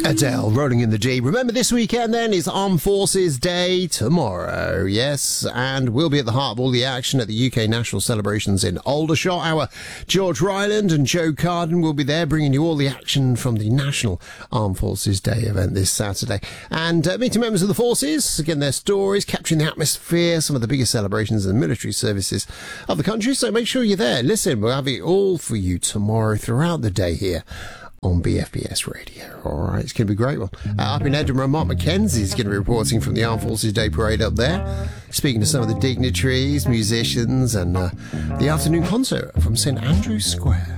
Adele, Rolling in the Deep. Remember, this weekend then is Armed Forces Day tomorrow. Yes, and we'll be at the heart of all the action at the UK National Celebrations in Aldershot. Our George Ryland and Joe Carden will be there bringing you all the action from the National Armed Forces Day event this Saturday. And meeting members of the forces, again, their stories, capturing the atmosphere, some of the biggest celebrations and military services of the country. So make sure you're there. Listen, we'll have it all for you tomorrow throughout the day here on BFBS Radio. All right, it's going to be a great one. Up in Edinburgh, Mark Mackenzie is going to be reporting from the Armed Forces Day Parade up there, speaking to some of the dignitaries, musicians, and the afternoon concert from St Andrew's Square.